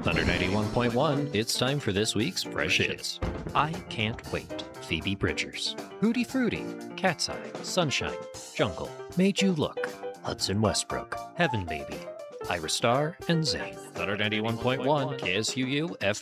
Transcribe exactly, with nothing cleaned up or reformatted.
Thunder ninety-one point one, it's time for this week's Fresh Hits. I Can't Wait, Phoebe Bridgers. Hootie Fruity, Cat's Eye, Sunshine, Jungle, Made You Look, Hudson Westbrook, Heaven Baby, Ira Star, and Zayn. Thunder ninety-one point one, K S U U F M.